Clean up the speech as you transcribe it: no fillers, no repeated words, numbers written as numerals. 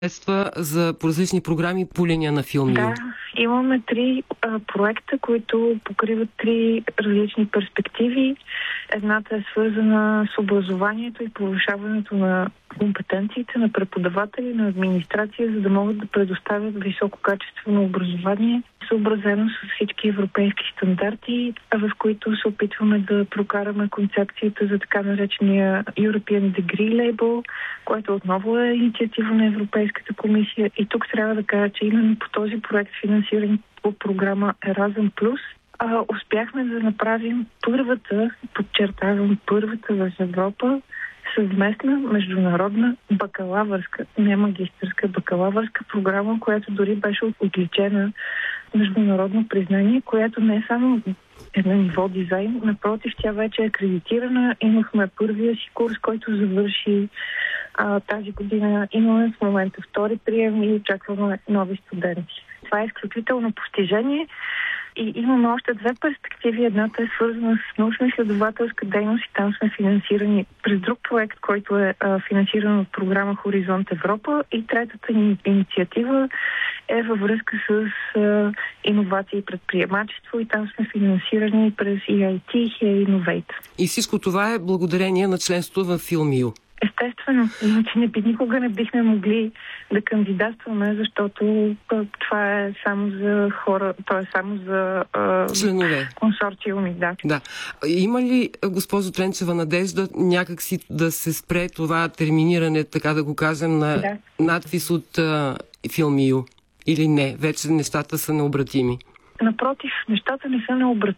средства по различни програми по линия на Филмио. Да, имаме 3 проекта, които покриват 3 различни перспективи. Едната е свързана с образованието и повишаването на компетенциите на преподаватели, на администрация, за да могат да предоставят висококачествено образование, съобразено с всички европейски стандарти, в които се опитваме да прокараме концепцията за така наречения European Degree Label, което отново е инициатива на Европейската комисия. И тук трябва да кажа, че именно по този проект, финансиран по програма Erasmus+, успяхме да направим подчертавам първата в Европа, съвместна международна бакалавърска, не магистърска, бакалавърска програма, която дори беше отличена международно признание, която не е само на ниво дизайн, напротив, тя вече е акредитирана. Имахме първия си курс, който завърши тази година. Имаме в момента втори прием и очакваме нови студенти. Това е изключително постижение. И имаме още 2 перспективи. Едната е свързана с научно-изследователска дейност и там сме финансирани през друг проект, който е финансиран от програма Хоризонт Европа. И третата инициатива е във връзка с иновации и предприемачество и там сме финансирани през EIT и Innovate. И всичко това е благодарение на членството в Филмио. Естествено, иначе никога не бихме могли да кандидатстваме, защото това е само за хора, то е само за членове. Консорциуми, да. Да. Има ли, госпожо Тренчева, надежда някакси да се спре това терминиране, така да го кажем, на надпис от Филмио? Или не? Вече нещата са необратими? Напротив, нещата не са необратими.